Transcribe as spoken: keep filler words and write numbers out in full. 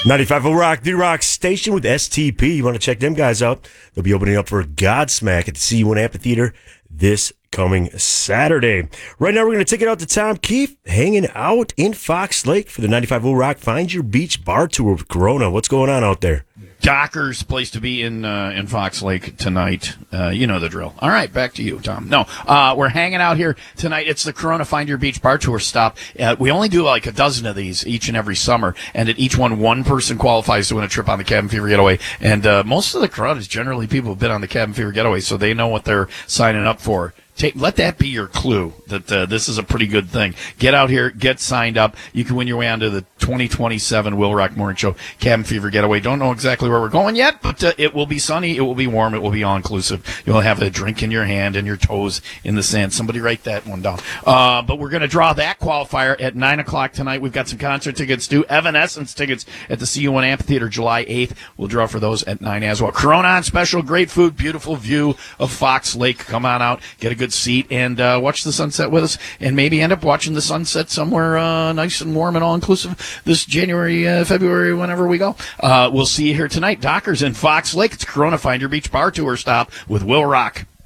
ninety-five point oh Rock, the Rock Station with S T P. You want to check them guys out? They'll be opening up for Godsmack at the C U N Amphitheater this coming Saturday. Right now, we're going to take it out to Tom Keefe, hanging out in Fox Lake for the ninety-five point oh Rock Find Your Beach Bar Tour with Corona. What's going on out there? Dockers place to be in uh, in Fox Lake tonight. Uh, you know the drill. All right, back to you, Tom. No, uh, we're hanging out here tonight. It's the Corona Find Your Beach Bar Tour stop. Uh, we only do like a dozen of these each and every summer, and at each one, one person qualifies to win a trip on the Cabin Fever Getaway. And uh, most of the crowd is generally people who've been on the Cabin Fever Getaway, so they know what they're signing up for. Take, let that be your clue that uh, this is a pretty good thing. Get out here, get signed up. You can win your way onto the twenty twenty-seven Will Rock Morning Show Cabin Fever Getaway. Don't know exactly where we're going yet, but uh, it will be sunny, it will be warm, it will be all-inclusive. You'll have a drink in your hand and your toes in the sand. Somebody write that one down. Uh, but we're going to draw that qualifier at nine o'clock tonight. We've got some concert tickets, too. Evanescence tickets at the C U N Amphitheater July eighth. We'll draw for those at nine as well. Corona on special, great food, beautiful view of Fox Lake. Come on out, get a good seat, and uh, watch the sunset with us, and maybe end up watching the sunset somewhere uh, nice and warm and all-inclusive this January, uh, February, whenever we go. Uh, we'll see you here tonight. Dockers in Fox Lake. It's Corona Find Your Beach Bar Tour stop with Will Rock.